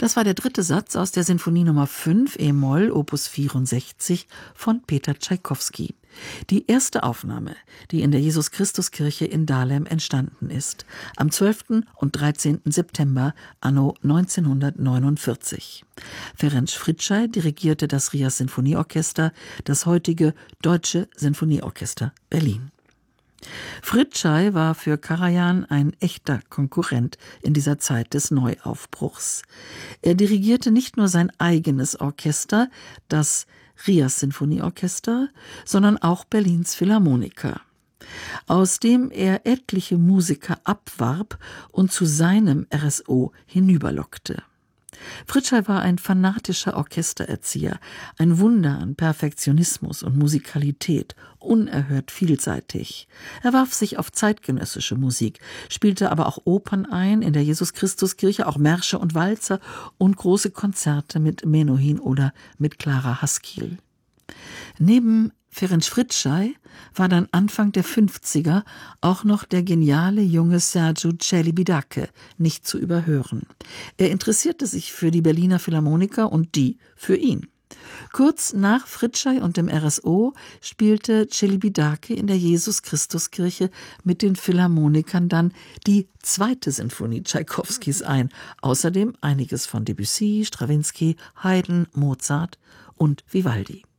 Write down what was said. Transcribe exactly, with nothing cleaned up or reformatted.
Das war der dritte Satz aus der Sinfonie Nummer fünf e-Moll Opus vierundsechzig von Peter Tschaikowski. Die erste Aufnahme, die in der Jesus-Christus-Kirche in Dahlem entstanden ist, am zwölften und dreizehnten September anno neunzehnhundertneunundvierzig. Ferenc Fritzsche dirigierte das Rias Sinfonieorchester, das heutige Deutsche Sinfonieorchester Berlin. Fritzsche war für Karajan ein echter Konkurrent in dieser Zeit des Neuaufbruchs. Er dirigierte nicht nur sein eigenes Orchester, das Rias Sinfonieorchester, sondern auch Berlins Philharmoniker, aus dem er etliche Musiker abwarb und zu seinem R S O hinüberlockte. Fritzsche war ein fanatischer Orchestererzieher, ein Wunder an Perfektionismus und Musikalität, unerhört vielseitig. Er warf sich auf zeitgenössische Musik, spielte aber auch Opern ein, in der Jesus-Christus-Kirche auch Märsche und Walzer und große Konzerte mit Menuhin oder mit Clara Haskil. Neben Ferenc Fritzsche war dann Anfang der fünfziger auch noch der geniale junge Sergiu Celibidache nicht zu überhören. Er interessierte sich für die Berliner Philharmoniker und die für ihn. Kurz nach Fritzsche und dem R S O spielte Celibidache in der Jesus-Christus-Kirche mit den Philharmonikern dann die zweite Sinfonie Tschaikowskis ein, außerdem einiges von Debussy, Strawinsky, Haydn, Mozart und Vivaldi.